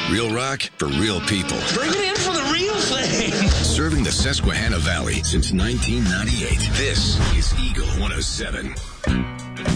Real rock for real people. Bring it in for the real thing. Serving the Susquehanna Valley since 1998. This is Eagle 107.